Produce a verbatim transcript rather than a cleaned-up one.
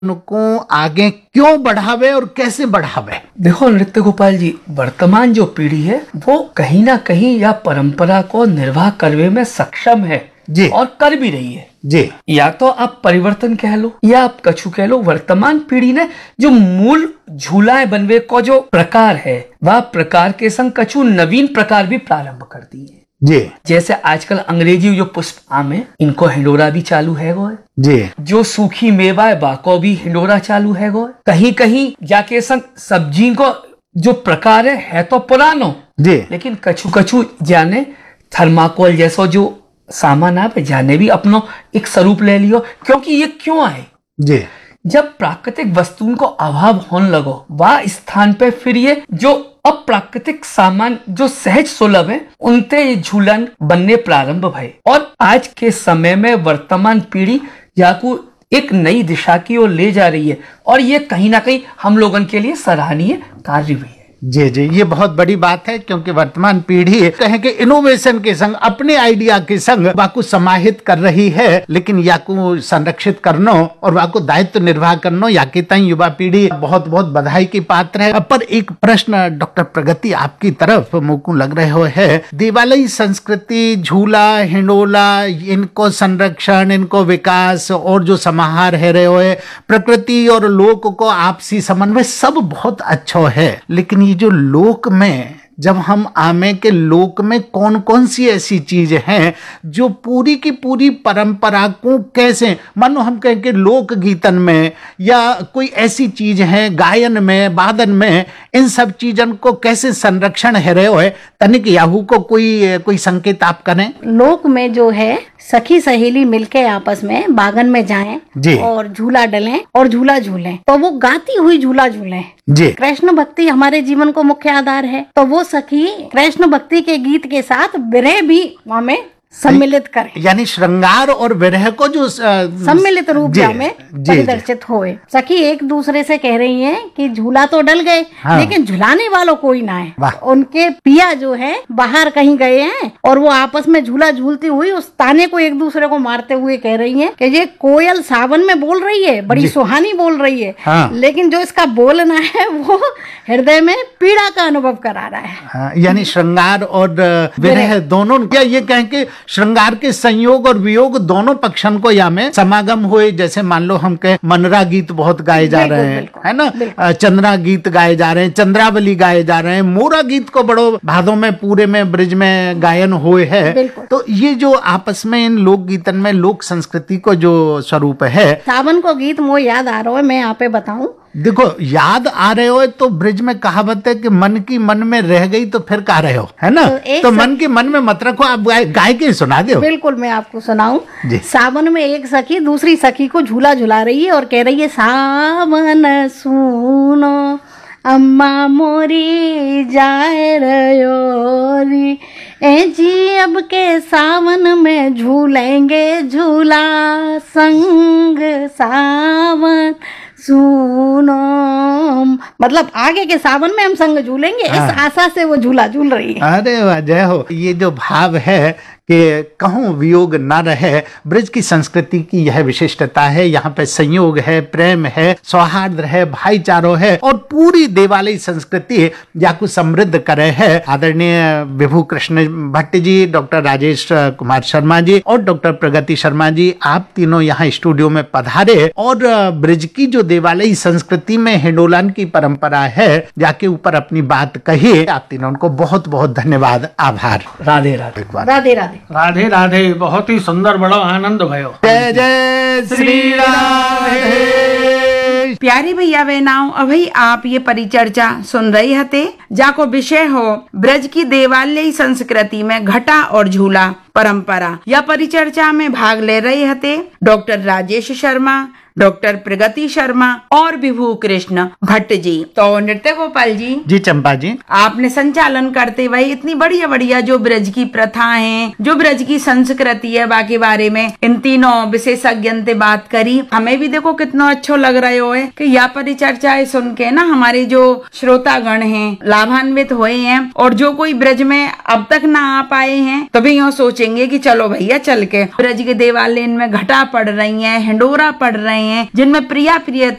उनको आगे क्यों बढ़ावे और कैसे बढ़ावे? देखो नृत्य गोपाल जी, वर्तमान जो पीढ़ी है वो कहीं ना कहीं या परंपरा को निर्वाह करने में सक्षम है जी, और कर भी रही है जी। या तो आप परिवर्तन कह लो या आप कछु कह लो। वर्तमान पीढ़ी ने जो मूल झूलाए बनवे को जो प्रकार है वह प्रकार के संग कछु नवीन प्रकार भी प्रारंभ कर दी है जी। जैसे आजकल अंग्रेजी जो पुष्प आम है इनको हिंडोरा भी चालू है गो है जी। जो सूखी मेवा है बाको भी हिंडोरा चालू है गो है। कहीं कहीं जाके संग सब्जी को जो प्रकार है, है तो पुरानो जी, लेकिन कछु कछु जाने थर्माकोल जैसा जो सामान आप जाने भी अपनो एक स्वरूप ले लियो। क्योंकि ये क्यों आए जी, जब प्राकृतिक वस्तुओं को अभाव होने लगो वह स्थान पे फिर ये जो अप्राकृतिक सामान जो सहज सुलभ है उनते ये झूलन बनने प्रारंभ भये और आज के समय में वर्तमान पीढ़ी याकू एक नई दिशा की ओर ले जा रही है और ये कहीं ना कहीं हम लोगों के लिए सराहनीय कार्य भी है। जी जी, ये बहुत बड़ी बात है क्योंकि वर्तमान पीढ़ी कहें कि इनोवेशन के संग अपने आइडिया के संग वाकु समाहित कर रही है, लेकिन याकू संरक्षित करनो और वाकु दायित्व निर्वाह करनो याकि तई युवा पीढ़ी बहुत बहुत बधाई की पात्र है। पर एक प्रश्न डॉक्टर प्रगति आपकी तरफ मुकू लग रहे हो है, देवालयी संस्कृति, झूला, हिंडोला, इनको संरक्षण, इनको विकास और जो समाहार है रहे हो प्रकृति और लोक को आपसी समन्वय सब बहुत अच्छा है, लेकिन जो लोक में जब हम आमे के लोक में कौन कौन सी ऐसी चीज हैं जो पूरी की पूरी परंपरा को कैसे, मानो हम कहें कि लोक गीतन में या कोई ऐसी चीज है गायन में, वादन में, इन सब चीजन को कैसे संरक्षण है रहे हो तनिक याहू को कोई कोई संकेत आप करें? लोक में जो है सखी सहेली मिलके आपस में बागन में जाएं और झूला डलें और झूला झूलें तो वो गाती हुई झूला झूलें जी। कृष्ण भक्ति हमारे जीवन को मुख्य आधार है तो वो सखी कृष्ण भक्ति के गीत के साथ विरह भी हमें सम्मिलित करें, यानी श्रृंगार और विरह को जो सम्मिलित रूप में प्रदर्शित होए। सखी एक दूसरे से कह रही हैं कि झूला तो डल गए हाँ। लेकिन झुलाने वालों कोई ना है। उनके पिया जो है बाहर कहीं गए हैं और वो आपस में झूला झूलती हुई उस ताने को एक दूसरे को मारते हुए कह रही हैं कि ये कोयल सावन में बोल रही है, बड़ी सुहानी बोल रही है हाँ। लेकिन जो इसका बोलना है वो हृदय में पीड़ा का अनुभव करा रहा है हाँ, यानी श्रृंगार और विरह दोनों, क्या ये कहें कि श्रृंगार के संयोग और वियोग दोनों पक्षन को यहाँ में समागम हुए। जैसे मान लो हम कहे मनरा गीत बहुत गाए जा रहे हैं है ना, चंद्रा गीत गाए जा रहे हैं, चंद्रावली गाए जा रहे हैं, मोरा गीत को बड़ो भादों में पूरे में ब्रिज में गायन हुए है। तो ये जो आपस में इन लोक गीतन में लोक संस्कृति को जो स्वरूप है। सावन को गीत मुझे याद आ रहा है, मैं यहाँ पे बताऊं। देखो याद आ रहे हो तो ब्रिज में कहावत है कि मन की मन में रह गई तो फिर कह रहे हो है ना, तो, तो मन की मन में मत रखो, आप गाय के सुना दो। बिल्कुल मैं आपको सुनाऊं। सावन में एक सखी दूसरी सखी को झूला झुला रही है और कह रही है सावन सुनो अम्मा मोरी जाए रयोरी ए जी अब के सावन में झूलेंगे झूला संग सावन सुनो, मतलब आगे के सावन में हम संग झूलेंगे हाँ। इस आशा से वो झूला झूल रही है। अरे वाह, जय हो। ये जो भाव है कि कहूँ वियोग न रहे, ब्रज की संस्कृति की यह विशिष्टता है। यहाँ पे संयोग है, प्रेम है, सौहार्द है, भाईचारो है और पूरी देवालयी संस्कृति याकू समृद्ध करे है। आदरणीय विभू कृष्ण भट्ट जी, डॉक्टर राजेश कुमार शर्मा जी और डॉक्टर प्रगति शर्मा जी, आप तीनों यहाँ स्टूडियो में पधारे और ब्रज की जो देवालयी संस्कृति में हिंडोलान की परंपरा है जाके ऊपर अपनी बात कही। आप तीनों को बहुत बहुत धन्यवाद, आभार। राधे राधे। राधे राधे। राधे राधे। बहुत ही सुंदर, बड़ा आनंद भयो। जय जय श्री राधे। प्यारी भैया बहनाओं, अभी आप ये परिचर्चा सुन रही हते जाको विषय हो ब्रज की देवालयी संस्कृति में घटा और झूला परंपरा। यह परिचर्चा में भाग ले रहे हते डॉक्टर राजेश शर्मा, डॉक्टर प्रगति शर्मा और विभू कृष्ण भट्ट जी। तो नृत्य गोपाल जी जी चंपा जी, आपने संचालन करते हुए इतनी बढ़िया बढ़िया जो ब्रज की प्रथा है, जो ब्रज की संस्कृति है, बाकी बारे में इन तीनों विशेषज्ञ से बात करी। हमें भी देखो कितना अच्छा लग रहा है कि यह परिचर्चाएं सुन के ना हमारे जो श्रोतागण हैं लाभान्वित हुए हैं और जो कोई ब्रज में अब तक ना आ पाए हैं तभी यह सोचेंगे कि चलो भैया चल के ब्रज के देवालय में घटा पड़ रही है, हिंडोरा पड़ रहे रहे हैं, जिनमें प्रिया प्रियता